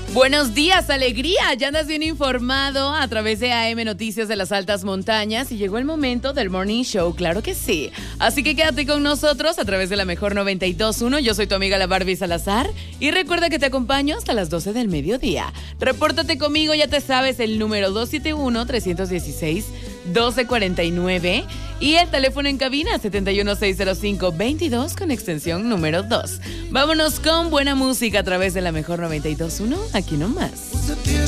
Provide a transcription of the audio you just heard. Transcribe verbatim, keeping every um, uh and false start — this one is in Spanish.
Buenos días, alegría. Ya andas bien informado a través de A M Noticias de las Altas Montañas y llegó el momento del Morning Show, claro que sí. Así que quédate con nosotros a través de la mejor noventa y dos punto uno. Yo soy tu amiga la Barbie Salazar y recuerda que te acompaño hasta las doce del mediodía. Repórtate conmigo, ya te sabes, el número dos siete uno, tres uno seis, uno dos cuatro nueve y el teléfono en cabina siete uno seis cero cinco veintidós con extensión número dos. Vámonos con buena música a través de la mejor noventa y dos punto uno, aquí nomás.